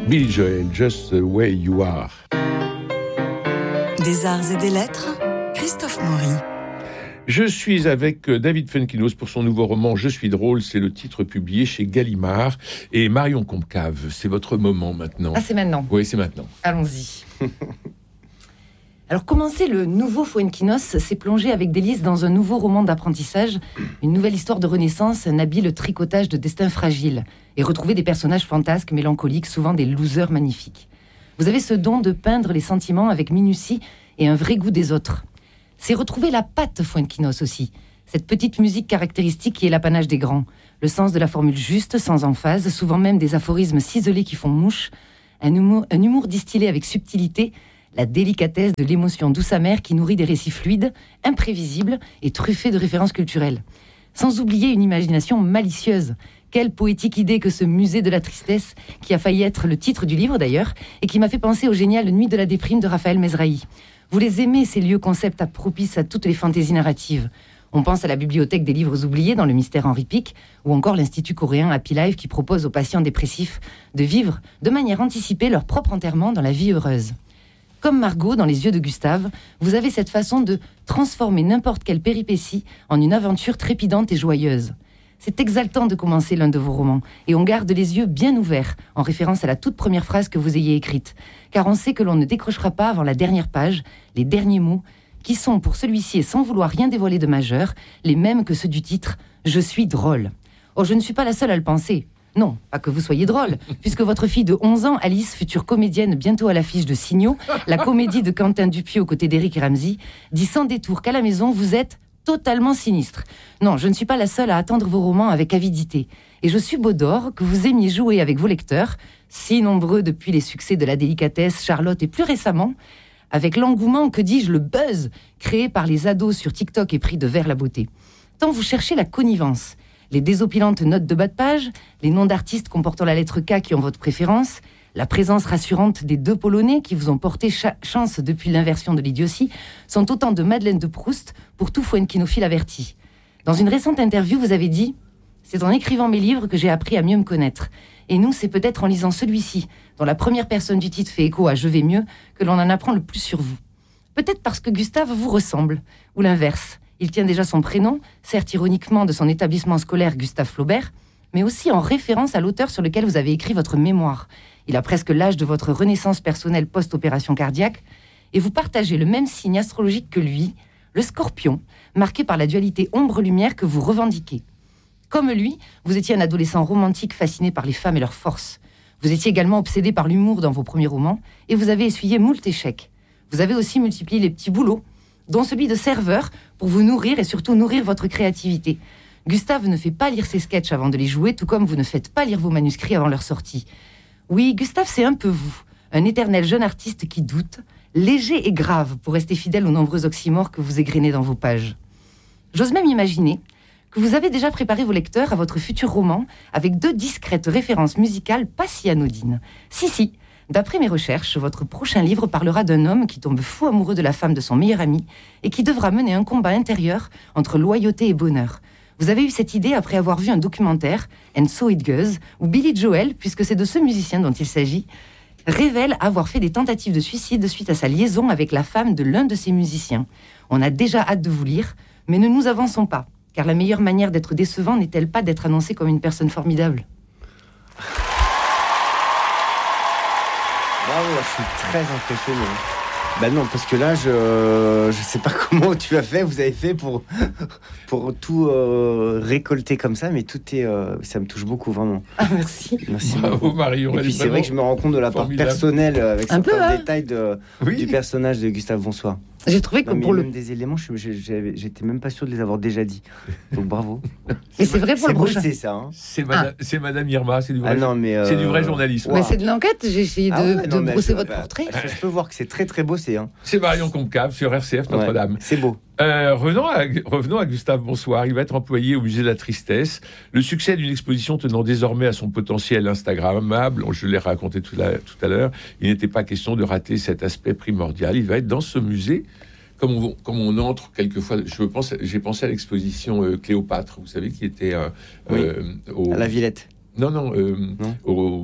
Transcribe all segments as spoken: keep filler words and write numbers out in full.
Billy Joel, Just the Way You Are. Des arts et des lettres, Christophe Maury. Je suis avec David Fuenkinos pour son nouveau roman « Je suis drôle », c'est le titre publié chez Gallimard. Et Marion Comcave, c'est votre moment maintenant. Ah, c'est maintenant. Oui, c'est maintenant. Allons-y. Alors, commencer le nouveau Fuenkinos, c'est plonger avec délice dans un nouveau roman d'apprentissage, une nouvelle histoire de renaissance, un habile tricotage de destin fragile, et retrouver des personnages fantasques, mélancoliques, souvent des losers magnifiques. Vous avez ce don de peindre les sentiments avec minutie et un vrai goût des autres. C'est retrouver la patte Fuenkinos aussi, cette petite musique caractéristique qui est l'apanage des grands, le sens de la formule juste, sans emphase, souvent même des aphorismes ciselés qui font mouche, un humour, un humour distillé avec subtilité, la délicatesse de l'émotion douce amère qui nourrit des récits fluides, imprévisibles et truffés de références culturelles. Sans oublier une imagination malicieuse. Quelle poétique idée que ce musée de la tristesse, qui a failli être le titre du livre d'ailleurs, et qui m'a fait penser au génial Nuit de la déprime de Raphaël Mezrahi. Vous les aimez, ces lieux concepts propices à toutes les fantaisies narratives. On pense à la bibliothèque des livres oubliés dans le mystère Henri Pic, ou encore l'Institut coréen Happy Life qui propose aux patients dépressifs de vivre de manière anticipée leur propre enterrement dans la vie heureuse. Comme Margot dans Les yeux de Gustave, vous avez cette façon de transformer n'importe quelle péripétie en une aventure trépidante et joyeuse. C'est exaltant de commencer l'un de vos romans, et on garde les yeux bien ouverts, en référence à la toute première phrase que vous ayez écrite, car on sait que l'on ne décrochera pas avant la dernière page, les derniers mots, qui sont pour celui-ci, et sans vouloir rien dévoiler de majeur, les mêmes que ceux du titre « Je suis drôle ». Oh, je ne suis pas la seule à le penser. Non, pas que vous soyez drôle, puisque votre fille de onze ans, Alice, future comédienne bientôt à l'affiche de Signaux, la comédie de Quentin Dupieux aux côtés d'Éric Ramsey, dit sans détour qu'à la maison, vous êtes totalement sinistre. Non, je ne suis pas la seule à attendre vos romans avec avidité. Et je suis Baudor, que vous aimiez jouer avec vos lecteurs, si nombreux depuis les succès de La Délicatesse, Charlotte et plus récemment, avec l'engouement, que dis-je, le buzz, créé par les ados sur TikTok et pris de vers la beauté. Tant vous cherchez la connivence, les désopilantes notes de bas de page, les noms d'artistes comportant la lettre K qui ont votre préférence, la présence rassurante des deux Polonais qui vous ont porté cha- chance depuis l'inversion de l'idiotie, sont autant de Madeleine de Proust pour tout Fuenkinophile averti. Dans une récente interview, vous avez dit « C'est en écrivant mes livres que j'ai appris à mieux me connaître. Et nous, c'est peut-être en lisant celui-ci, dont la première personne du titre fait écho à « Je vais mieux », que l'on en apprend le plus sur vous. Peut-être parce que Gustave vous ressemble, ou l'inverse. Il tient déjà son prénom, certes ironiquement de son établissement scolaire Gustave Flaubert, mais aussi en référence à l'auteur sur lequel vous avez écrit votre mémoire. Il a presque l'âge de votre renaissance personnelle post-opération cardiaque, et vous partagez le même signe astrologique que lui, le Scorpion, marqué par la dualité ombre-lumière que vous revendiquez. Comme lui, vous étiez un adolescent romantique fasciné par les femmes et leurs forces. Vous étiez également obsédé par l'humour dans vos premiers romans, et vous avez essuyé moult échecs. Vous avez aussi multiplié les petits boulots, dont celui de serveur, pour vous nourrir et surtout nourrir votre créativité. Gustave ne fait pas lire ses sketchs avant de les jouer, tout comme vous ne faites pas lire vos manuscrits avant leur sortie. Oui, Gustave, c'est un peu vous, un éternel jeune artiste qui doute, léger et grave pour rester fidèle aux nombreux oxymores que vous égrenez dans vos pages. J'ose même imaginer que vous avez déjà préparé vos lecteurs à votre futur roman avec deux discrètes références musicales pas si anodines. Si, si, d'après mes recherches, votre prochain livre parlera d'un homme qui tombe fou amoureux de la femme de son meilleur ami et qui devra mener un combat intérieur entre loyauté et bonheur. Vous avez eu cette idée après avoir vu un documentaire, And So It Goes, où Billy Joel, puisque c'est de ce musicien dont il s'agit, révèle avoir fait des tentatives de suicide suite à sa liaison avec la femme de l'un de ses musiciens. On a déjà hâte de vous lire, mais ne nous avançons pas, car la meilleure manière d'être décevant n'est-elle pas d'être annoncé comme une personne formidable ? Bravo, je suis très impressionné. Bah non, parce que là, je je sais pas comment tu as fait, vous avez fait pour pour tout euh, récolter comme ça, mais tout est, euh, ça me touche beaucoup vraiment. Ah, merci. Merci. Bravo Marion. Et puis c'est vrai que je me rends compte de la part formidable. personnelle avec Un certains peu, hein. détails de, Oui. du personnage de Gustave Bonsoir. J'ai trouvé que Non, mais pour le... même des éléments, je, je, j'avais- j'étais même pas sûr de les avoir déjà dit. Donc bravo. Mais c'est vrai pour C'est le prochain. bossé ça. Hein. C'est madame, c'est madame Irma, c'est du vrai, Ah non, mais euh, c'est du vrai journalisme. Mais c'est de l'enquête, j'ai essayé de, Ah ouais, de non, mais brosser je- votre bah, portrait. Je, je peux voir que c'est très très bossé. Hein. C'est Marion Comcave sur R C F Notre-Dame. Ouais, c'est beau. Euh, revenons, à, revenons à Gustave Bonsoir. Il va être employé au musée de la Tristesse. Le succès d'une exposition tenant désormais à son potentiel instagrammable, je l'ai raconté tout à, tout à l'heure, il n'était pas question de rater cet aspect primordial. Il va être dans ce musée. Comme on, comme on entre quelquefois, je pense, j'ai pensé à l'exposition euh, Cléopâtre, vous savez, qui était euh, Oui. euh, au, À la Villette. non, non, euh, Non. au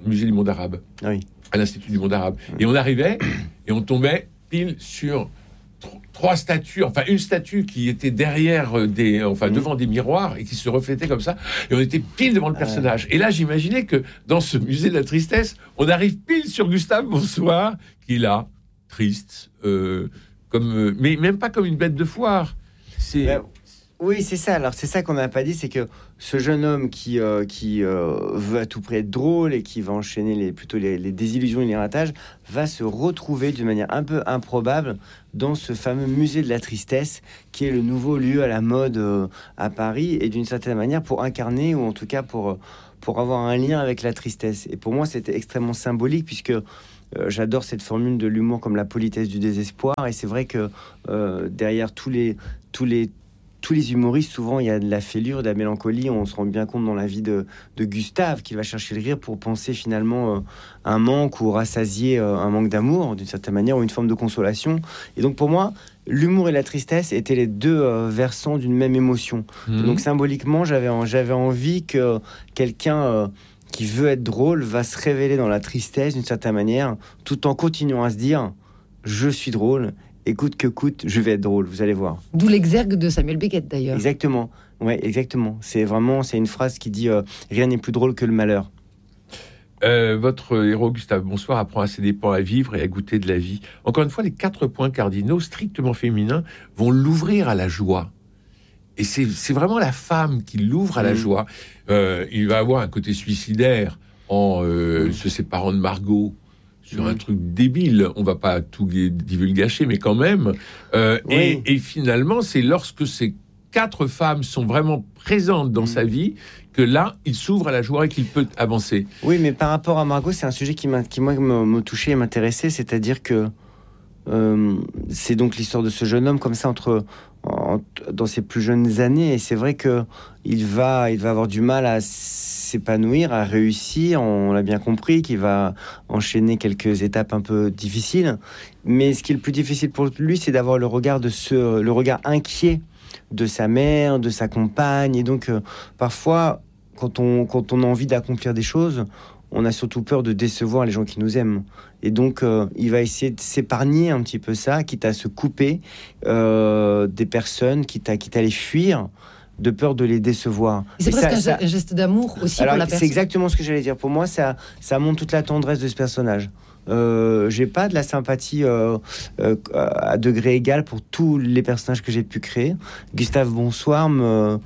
musée du monde arabe, Oui. à l'Institut du monde arabe. Et on arrivait et on tombait pile sur tr- trois statues, enfin une statue qui était derrière des, enfin Mmh. devant des miroirs et qui se reflétait comme ça. Et on était pile devant le personnage. Et là, j'imaginais que dans ce musée de la tristesse, on arrive pile sur Gustave Bonsoir, qui est là, triste, euh, comme, euh, mais même pas comme une bête de foire. C'est Ben, oui, c'est ça. Alors, c'est ça qu'on n'a pas dit, c'est que ce jeune homme qui, euh, qui euh, veut à tout prix être drôle et qui va enchaîner les, plutôt les, les désillusions et les ratages, va se retrouver d'une manière un peu improbable dans ce fameux musée de la tristesse, qui est le nouveau lieu à la mode euh, à Paris, et d'une certaine manière pour incarner, ou en tout cas pour, pour avoir un lien avec la tristesse. Et pour moi, c'était extrêmement symbolique, puisque Euh, j'adore cette formule de l'humour comme la politesse du désespoir, et c'est vrai que euh, derrière tous les, tous, les, tous les humoristes, souvent il y a de la fêlure, de la mélancolie. On se rend bien compte dans la vie de, de Gustave qu'il va chercher le rire pour penser finalement euh, un manque ou rassasier euh, un manque d'amour d'une certaine manière, ou une forme de consolation. Et donc pour moi, l'humour et la tristesse étaient les deux euh, versants d'une même émotion. Mmh. Donc symboliquement, j'avais, j'avais envie que quelqu'un... Euh, qui veut être drôle va se révéler dans la tristesse d'une certaine manière, tout en continuant à se dire je suis drôle, et coûte que coûte, je vais être drôle, vous allez voir. D'où l'exergue de Samuel Beckett, d'ailleurs. Exactement, ouais, exactement. C'est vraiment, c'est une phrase qui dit euh, rien n'est plus drôle que le malheur. Euh, votre héros Gustave Bonsoir apprend à ses dépens à vivre et à goûter de la vie. Encore une fois, les quatre points cardinaux strictement féminins vont l'ouvrir à la joie. Et c'est, c'est vraiment la femme qui l'ouvre à la Mmh. joie. Euh, il va avoir un côté suicidaire en euh, Mmh. se séparant de Margot sur Mmh. un truc débile. On va pas tout gu- divulgacher, mais quand même. Euh, Oui. et, et finalement, c'est lorsque ces quatre femmes sont vraiment présentes dans Mmh. sa vie que là, il s'ouvre à la joie et qu'il peut avancer. Oui, mais par rapport à Margot, c'est un sujet qui, m'a, qui moi, me, me touchait et m'intéressait, c'est-à-dire que euh, c'est donc l'histoire de ce jeune homme comme ça entre en- dans ses plus jeunes années, et c'est vrai que il va, il va avoir du mal à s'épanouir, à réussir. On l'a bien compris, qu'il va enchaîner quelques étapes un peu difficiles. Mais ce qui est le plus difficile pour lui, c'est d'avoir le regard de ce, le regard inquiet de sa mère, de sa compagne, et donc euh, parfois, quand on, quand on a envie d'accomplir des choses, on a surtout peur de décevoir les gens qui nous aiment. Et donc, euh, il va essayer de s'épargner un petit peu ça, quitte à se couper euh, des personnes, quitte à, quitte à les fuir, de peur de les décevoir. Et c'est Et presque ça- un ça- geste d'amour aussi Alors, pour la c'est personne. exactement ce que j'allais dire. Pour moi, ça, ça montre toute la tendresse de ce personnage. Euh, j'ai pas de la sympathie euh, euh, à degré égal pour tous les personnages que j'ai pu créer. Gustave Bonsoir me,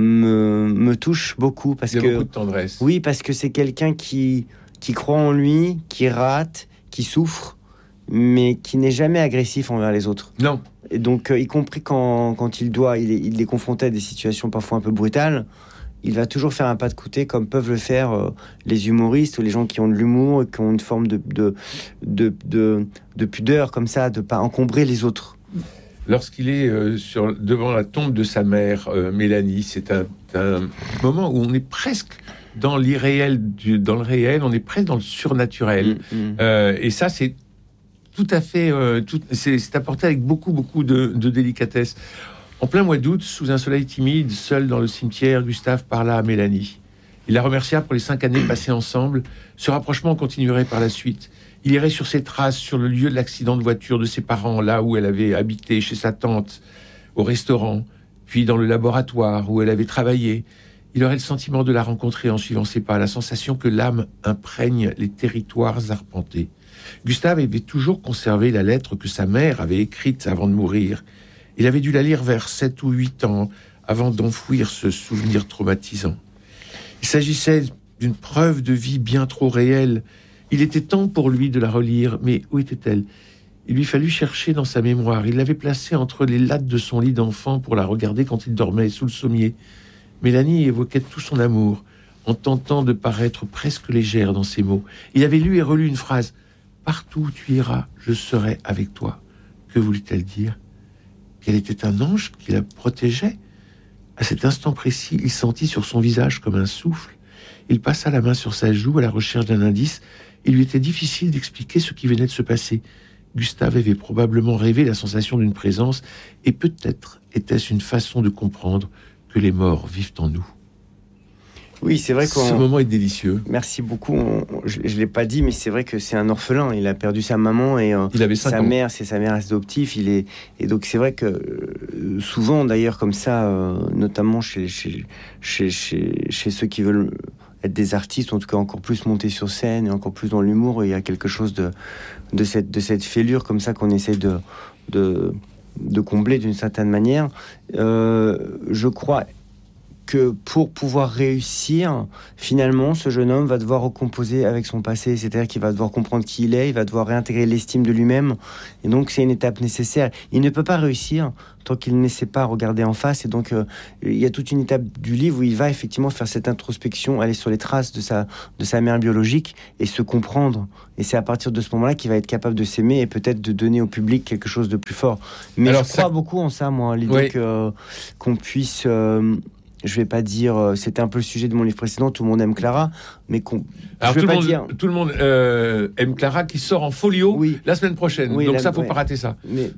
me, me touche beaucoup parce Il y a que beaucoup de tendresse. oui, parce que c'est quelqu'un qui, qui croit en lui, qui rate, qui souffre, mais qui n'est jamais agressif envers les autres. Non. Et donc, euh, y compris quand, quand il doit, il est, il est confronté à des situations parfois un peu brutales, il va toujours faire un pas de côté, comme peuvent le faire euh, les humoristes ou les gens qui ont de l'humour et qui ont une forme de, de, de, de, de pudeur comme ça, de pas encombrer les autres. Lorsqu'il est euh, sur, devant la tombe de sa mère, euh, Mélanie, c'est un, un moment où on est presque dans l'irréel, du, dans le réel, on est presque dans le surnaturel. Mm, mm. Euh, et ça, c'est tout à fait, euh, tout, c'est, c'est apporté avec beaucoup, beaucoup de, de délicatesse. En plein mois d'août, sous un soleil timide, seul dans le cimetière, Gustave parla à Mélanie. Il la remercia pour les cinq années passées ensemble. Ce rapprochement continuerait par la suite. Il irait sur ses traces, sur le lieu de l'accident de voiture de ses parents, là où elle avait habité, chez sa tante, au restaurant, puis dans le laboratoire où elle avait travaillé. Il aurait le sentiment de la rencontrer en suivant ses pas, la sensation que l'âme imprègne les territoires arpentés. Gustave avait toujours conservé la lettre que sa mère avait écrite avant de mourir. Il avait dû la lire vers sept ou huit ans avant d'enfouir ce souvenir traumatisant. Il s'agissait d'une preuve de vie bien trop réelle. Il était temps pour lui de la relire, mais où était-elle ? Il lui fallut chercher dans sa mémoire. Il l'avait placée entre les lattes de son lit d'enfant pour la regarder quand il dormait sous le sommier. Mélanie évoquait tout son amour, en tentant de paraître presque légère dans ses mots. Il avait lu et relu une phrase. « Partout où tu iras, je serai avec toi. » Que voulait-elle dire ? Qu'elle était un ange qui la protégeait ? À cet instant précis, il sentit sur son visage comme un souffle. Il passa la main sur sa joue à la recherche d'un indice. Il lui était difficile d'expliquer ce qui venait de se passer. Gustave avait probablement rêvé la sensation d'une présence, et peut-être était-ce une façon de comprendre que les morts vivent en nous. Oui, c'est vrai qu'on... Ce moment est délicieux. Merci beaucoup. On- on- je ne l'ai pas dit, mais c'est vrai que c'est un orphelin. Il a perdu sa maman et euh, Il avait cinq sa ans. mère, c'est sa mère adoptive. Il est... Et donc, c'est vrai que euh, souvent, d'ailleurs, comme ça, euh, notamment chez, chez, chez, chez, chez ceux qui veulent être des artistes, ou en tout cas encore plus monter sur scène et encore plus dans l'humour, il y a quelque chose de, de, cette, de cette fêlure comme ça qu'on essaie de, de, de combler d'une certaine manière. Euh, je crois que pour pouvoir réussir, finalement, ce jeune homme va devoir recomposer avec son passé, c'est-à-dire qu'il va devoir comprendre qui il est, il va devoir réintégrer l'estime de lui-même, et donc c'est une étape nécessaire. Il ne peut pas réussir tant qu'il ne sait pas regarder en face, et donc euh, il y a toute une étape du livre où il va effectivement faire cette introspection, aller sur les traces de sa, de sa mère biologique, et se comprendre. Et c'est à partir de ce moment-là qu'il va être capable de s'aimer, et peut-être de donner au public quelque chose de plus fort. Mais Alors, je crois ça- beaucoup en ça, moi, l'idée Oui. que, qu'on puisse... euh, je vais pas dire, euh, c'était un peu le sujet de mon livre précédent, tout le monde aime Clara, mais qu'on, Alors, je tout vais le, pas monde, dire, tout le monde euh, aime Clara qui sort en folio oui, la semaine prochaine. Oui, Donc, la- ça, faut ouais. pas rater ça. mais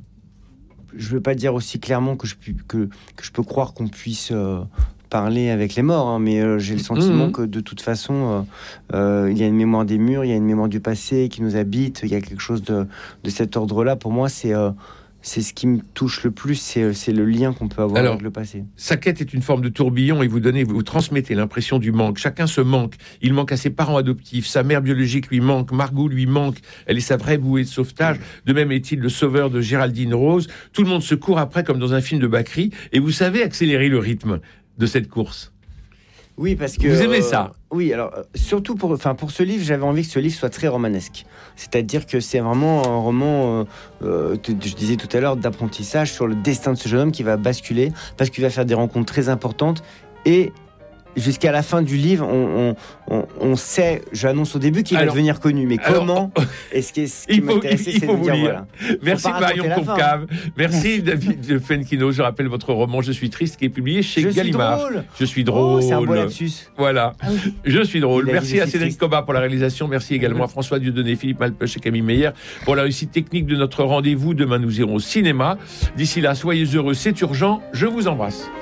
je veux pas dire aussi clairement que je, pu- que, que je peux croire qu'on puisse euh, parler avec les morts, hein, mais euh, j'ai le sentiment Mhm. que de toute façon, euh, euh, il y a une mémoire des murs, il y a une mémoire du passé qui nous habite, il y a quelque chose de, de cet ordre-là. Pour moi, c'est euh, c'est ce qui me touche le plus, c'est, c'est le lien qu'on peut avoir Alors, avec le passé. Sa quête est une forme de tourbillon et vous donnez, vous transmettez l'impression du manque. Chacun se manque. Il manque à ses parents adoptifs. Sa mère biologique lui manque. Margot lui manque. Elle est sa vraie bouée de sauvetage. De même est-il le sauveur de Géraldine Rose. Tout le monde se court après comme dans un film de Bacri. Et vous savez accélérer le rythme de cette course. Oui, parce que... Vous aimez ça ? Oui, alors, euh, surtout pour, enfin, pour ce livre, j'avais envie que ce livre soit très romanesque. C'est-à-dire que c'est vraiment un roman, euh, euh, t- je disais tout à l'heure, d'apprentissage sur le destin de ce jeune homme qui va basculer, parce qu'il va faire des rencontres très importantes. Et jusqu'à la fin du livre, on, on, on, on sait, j'annonce au début qu'il va Alors- devenir connu, mais alors- comment est-ce que ce qui Il faut- m'intéressait, il c'est faut de vous dire, lire. voilà. Merci pas raconter Marion la fin. Concave. Merci David Fenkino. Je rappelle votre roman Je suis triste qui est publié chez Je suis Gallimard. drôle. Je suis Oh, drôle. c'est un beau lapsus. Voilà. Ah oui. Je suis drôle. Il a Merci dit à c'est Cédric triste. Cobat pour la réalisation. Merci également à François Dieudonné, Philippe Malpeuch et Camille Meyer pour la réussite technique de notre rendez-vous. Demain, nous irons au cinéma. D'ici là, soyez heureux, c'est urgent. Je vous embrasse.